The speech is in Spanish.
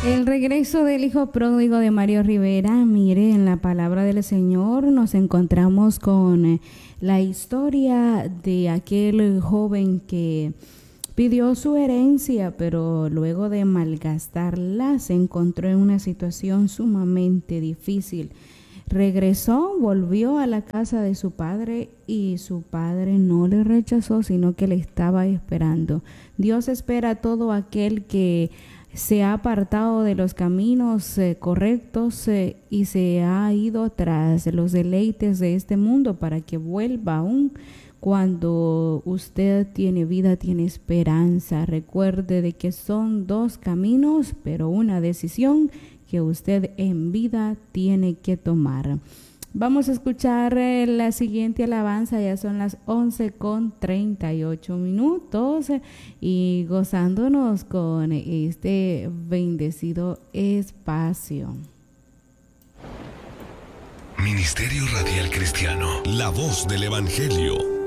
El regreso del hijo pródigo de Mario Rivera. Mire, en la palabra del Señor nos encontramos con la historia de aquel joven que pidió su herencia, pero luego de malgastarla se encontró en una situación sumamente difícil. Regresó, volvió a la casa de su padre y su padre no le rechazó, sino que le estaba esperando. Dios espera a todo aquel que se ha apartado de los caminos correctos y se ha ido tras los deleites de este mundo para que vuelva aún. Cuando usted tiene vida, tiene esperanza. Recuerde de que son dos caminos, pero una decisión que usted en vida tiene que tomar. Vamos a escuchar la siguiente alabanza, ya son las 11:38 y gozándonos con este bendecido espacio. Ministerio Radial Cristiano, la voz del Evangelio.